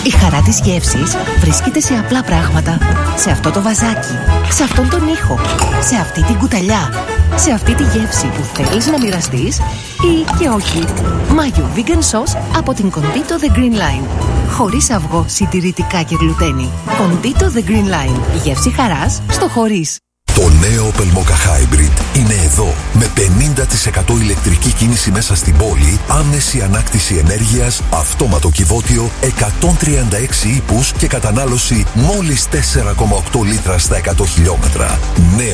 Η χαρά της γεύσης βρίσκεται σε απλά πράγματα. Σε αυτό το βαζάκι, σε αυτόν τον ήχο, σε αυτή την κουταλιά, σε αυτή τη γεύση που θέλεις να μοιραστείς ή και όχι. Μάγιο Vegan Sauce από την Κοντίτο The Green Line. Χωρίς αυγό, συντηρητικά και γλουτένι. Κοντίτο The Green Line. Η γεύση χαράς στο χωρίς. Το νέο Opel Mokka Hybrid είναι εδώ με 50% ηλεκτρική κίνηση μέσα στην πόλη, άμεση ανάκτηση ενέργειας, αυτόματο κυβότιο, 136 ύπους και κατανάλωση μόλις 4,8 λίτρα στα 100 χιλιόμετρα. Νέο